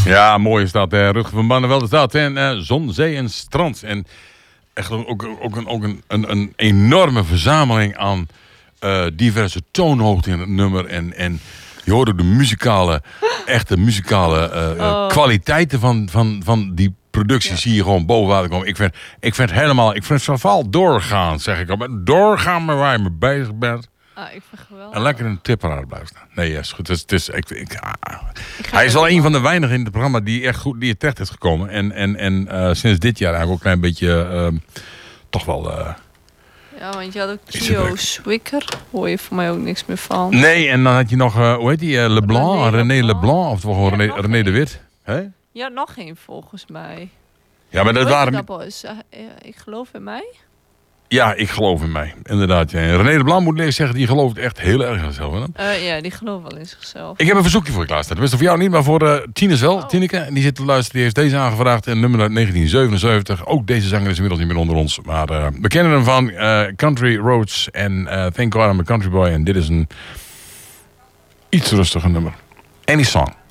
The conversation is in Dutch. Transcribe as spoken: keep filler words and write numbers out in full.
Ja, mooi is dat. Uh, Rutger van Barneveld is dat. En uh, zon, zee en strand. En echt ook, ook, een, ook een, een, een enorme verzameling aan uh, diverse toonhoogten in het nummer. En, en je hoort ook de muzikale, echte muzikale uh, oh. kwaliteiten van, van, van die productie. Ja. Zie je gewoon boven water komen. Ik vind, ik vind het helemaal, ik vind het vooral doorgaan, zeg ik al. Doorgaan met waar je mee bezig bent. Ah, ik vind geweldig. En lekker in een tipperaad blijven staan. Nee, ja, is goed. Het is, het is, ik, ik, ah. ik hij is wel een van de weinigen in het programma die echt goed, die er terecht is gekomen. En, en, en uh, sinds dit jaar eigenlijk ook een klein beetje, uh, toch wel... Uh, ja, want je had ook Trio Swicker. Hoor je voor mij ook niks meer van. Nee, en dan had je nog, uh, hoe heet die, uh, Leblanc, René, René Leblanc. Leblanc. Of toch gewoon ja, René, René de Wit. Hè? Ja, nog geen volgens mij. Ja, maar dat waren... Dat is, uh, ik geloof in mij. Ja, ik geloof in mij. Inderdaad. Ja. René de Blanc moet ik zeggen, die gelooft echt heel erg in zichzelf. Uh, ja, die gelooft wel in zichzelf. Ik heb een verzoekje voor je klaarstaan. Tenminste voor jou niet, maar voor uh, Tines wel. Oh. Tineke, en die zit te luisteren. Die heeft deze aangevraagd. Een nummer uit negentien zevenenzeventig. Ook deze zanger is inmiddels niet meer onder ons. Maar uh, we kennen hem van uh, Country Roads. En uh, Thank God I'm a Country Boy. En dit is een iets rustiger nummer. Any Song.